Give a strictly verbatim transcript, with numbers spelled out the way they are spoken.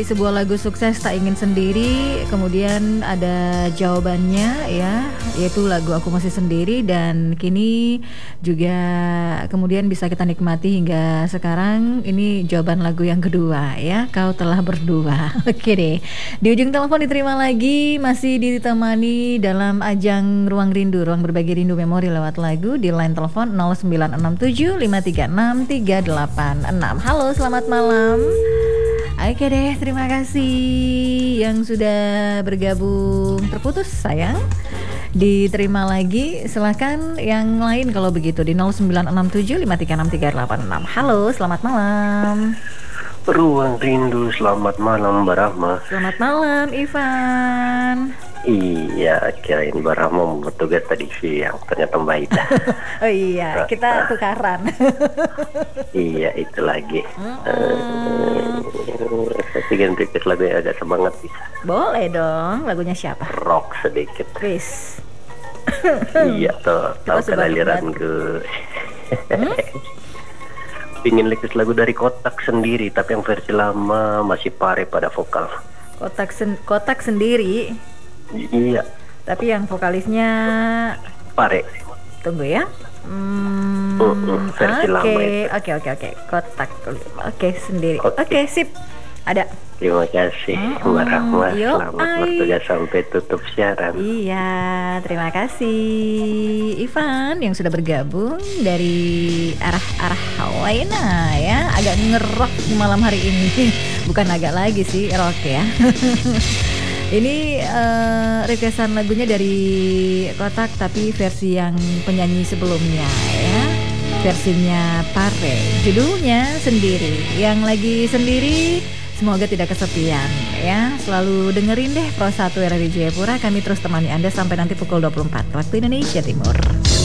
sebuah lagu sukses Tak Ingin Sendiri, kemudian ada jawabannya ya, yaitu lagu Aku Masih Sendiri, dan kini juga kemudian bisa kita nikmati hingga sekarang. Ini jawaban lagu yang kedua ya, Kau Telah Berdua. Oke deh, di ujung telepon diterima lagi, masih ditemani dalam ajang Ruang Rindu, ruang berbagi rindu memori lewat lagu di line telepon nol sembilan enam tujuh lima tiga enam tiga delapan enam. Halo, selamat malam. Oke deh, terima kasih yang sudah bergabung. Terputus sayang, diterima lagi. Silahkan yang lain kalau begitu di nol sembilan enam tujuh lima tiga enam tiga delapan enam. Halo, selamat malam. Ruang Rindu, selamat malam Mbak Rahma. Selamat malam Ivan. Iya, kirain Mbak Rahma mau bertugas tadi siang, ternyata Mbak Ida. Oh iya, kita tukaran. Iya, itu lagi. Mm-hmm. Tapi ganti ke lagu yang agak semangat bisa. Boleh dong, lagunya siapa? Rock sedikit. Chris. Iya, tuh, tahu kan aliran ke. Hmm? Pingin request lagu dari Kotak Sendiri, tapi yang versi lama masih Pare pada vokal. Kotak sen- Kotak Sendiri. Iya. Tapi yang vokalisnya Pare. Tunggu ya. Hmm, uh, uh, versi Oke, lama itu. oke, oke, oke. Kotak. Oke, Sendiri. Oke, Oke. sip. Ada. Terima kasih Mm-mm. Mbak Rahma. Yo, Selamat ai. bertugas sampai tutup siaran. Iya, terima kasih Ivan yang sudah bergabung dari arah-arah Hawaina ya. Agak ngerok malam hari ini. Bukan agak lagi sih, rock ya. Ini uh, requestan lagunya dari Kotak, tapi versi yang penyanyi sebelumnya ya, versinya Pare. Judulnya Sendiri. Yang lagi sendiri, semoga tidak kesepian ya. Selalu dengerin deh Pro satu R R I Jayapura. Kami terus temani Anda sampai nanti pukul dua puluh empat waktu Indonesia Timur.